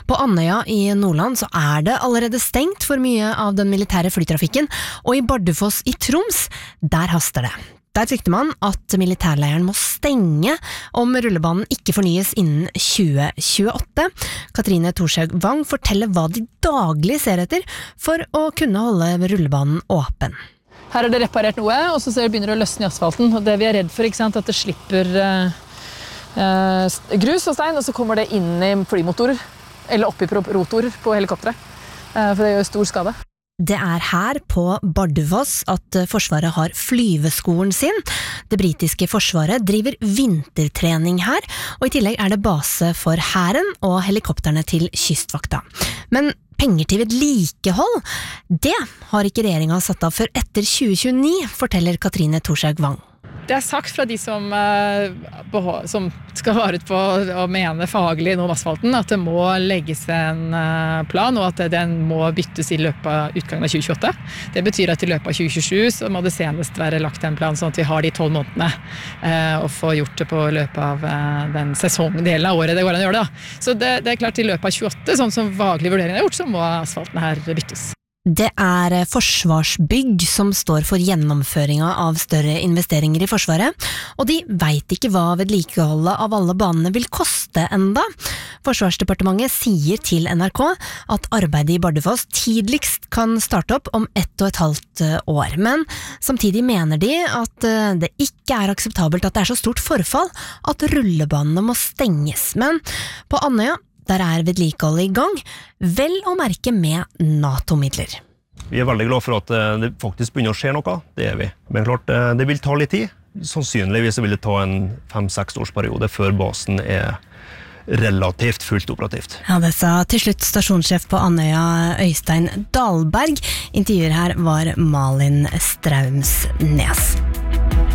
På Andøya i Nordland så det allerede stengt for mye av den militære flytrafikken, og i Bardufoss i Troms, der haster det. Der frykter man at militærleiren må stenge om rullebanen ikke fornyes innen 2028. Katrine Thorshaug Wang forteller hva de daglig ser etter for å kunne holde rullebanen åpen. Her det reparert noe, og så begynner det å løsne i asfalten. Og det vi redd for, ikke sant, at det slipper grus og stein, og så kommer det inn i flymotorer, eller opp i rotorer på helikopteret. For det gjør stor skade. Det her på Bardufoss at Forsvaret har flyveskolen sin. Det britiske forsvaret driver vintertrening her, og i tillegg det base for hæren og helikopterne til kystvakta. Men penger til vedlikehold, det har ikke regjeringen satt av før etter 2029, forteller Katrine Thorshaug Wang. Det sagt fra de som skal vare på å mene faglig noe om asfalten, at det må legges en plan, og at den må byttes i løpet av utgangen av 2028. Det betyr at i løpet av 2027 så må det senest være lagt en plan, sånn at vi har de 12 månedene og får gjort det på løpet av den sesongdelen av året det går an å gjøre det. Så det klart i løpet av 28, sånn som faglig vurdering har gjort, så må asfalten her byttes. Det Forsvarsbygg som står for gjennomføringa av større investeringer i Forsvaret, og de vet ikke hva vedlikeholdet av alle banene vil koste enda. Forsvarsdepartementet sier til NRK at arbeidet i Bardufoss tidligst kan starte opp om 1,5 år, men samtidig mener de at det ikke akseptabelt at det så stort forfall at rullebanene må stenges. Men på Andøya der vedlikeholdet i gang, vel å merke med NATO-midler. Vi veldig glad for at det faktisk begynner å skje noe, det vi. Men klart, det vil ta litt tid. Sannsynligvis vil det ta en 5-6 årsperiode før basen relativt fullt operativt. Ja, det sa til slutt stasjonssjef på Andøya, Øystein Dahlberg. Intervjuer her var Malin Straumsnes.